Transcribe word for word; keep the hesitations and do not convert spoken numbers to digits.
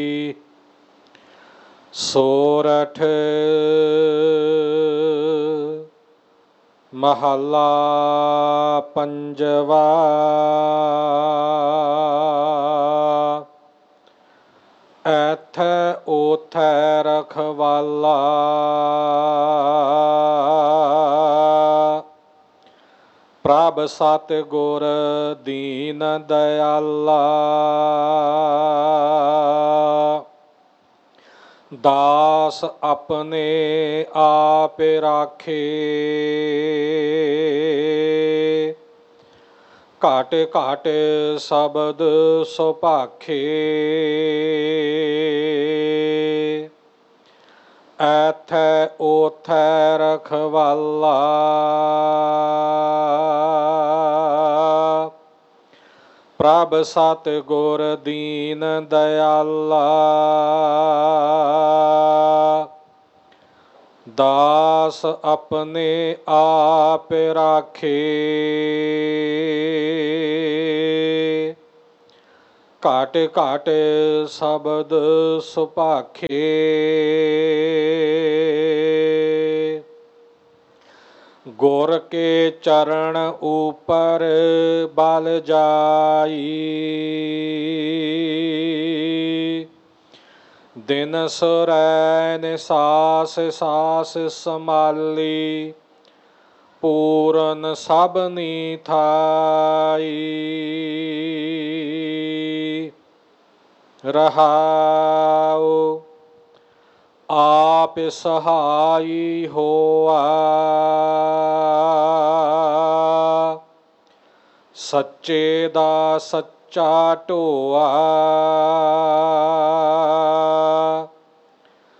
ਸੋਰਠ ਮਹੱਲਾ ਪੰਜਵਾ। ਐਥੈ ਓਥੈ ਰਖਵਾਲਾ, ਪ੍ਰਭ ਸਤਿਗੁਰ ਦੀਨ ਦਿਆਲਾ। ਦਾਸ ਆਪਣੇ ਆਪ ਰਾਖੇ, ਘਟ ਘਟ ਸ਼ਬਦ ਸੁਭਾਖੇ। ਐਥੈ ਓਥੈ ਰਖਵਾਲਾ, ਪ੍ਰਭ ਸਤਿਗੁਰ ਦੀਨ ਦਿਆਲਾ। ਦਾਸ ਆਪਣੇ ਆਪ ਰਾਖੇ, ਘਟ ਘਟ ਸ਼ਬਦ ਸੁਭਾਖੇ। ਗੁਰ ਕੇ ਚਰਨ ਉਪਰ ਬਲ ਜਾਈ, ਦਿਨ ਸੁਰੈਨ ਸਾਸ ਸਾਸ ਸੰਭਾਲੀ। ਪੂਰਨ ਸਭਨੀ ਥਾਈ, ਰਹਾਉ ਆਪ ਸਹਾਈ ਹੋਆ। ਸੱਚੇ ਦਾ ਸੱਚਾ ਢੋਆ,